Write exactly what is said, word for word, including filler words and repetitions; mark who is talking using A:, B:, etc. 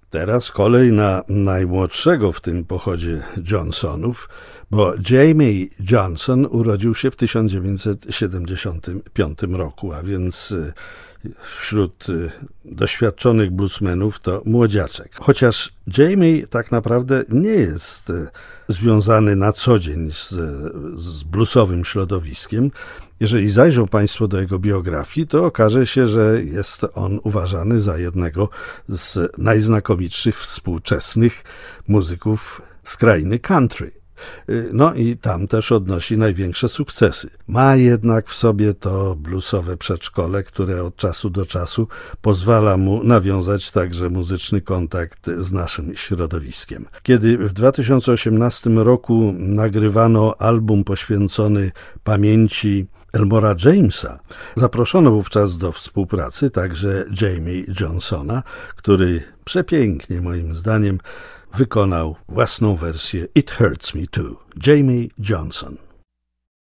A: Teraz kolej na najmłodszego w tym pochodzie Johnsonów, bo Jamie Johnson urodził się w tysiąc dziewięćset siedemdziesiątym piątym roku, a więc wśród doświadczonych bluesmenów to młodziaczek. Chociaż Jamie tak naprawdę nie jest związany na co dzień z, z bluesowym środowiskiem. Jeżeli zajrzą Państwo do jego biografii, to okaże się, że jest on uważany za jednego z najznakomitszych współczesnych muzyków z krainy country. No i tam też odnosi największe sukcesy. Ma jednak w sobie to bluesowe przedszkole, które od czasu do czasu pozwala mu nawiązać także muzyczny kontakt z naszym środowiskiem. Kiedy w dwa tysiące osiemnastym roku nagrywano album poświęcony pamięci Elmora Jamesa, zaproszono wówczas do współpracy także Jamie Johnsona, który przepięknie moim zdaniem wykonał własną wersję It Hurts Me Too. Jamie Johnson.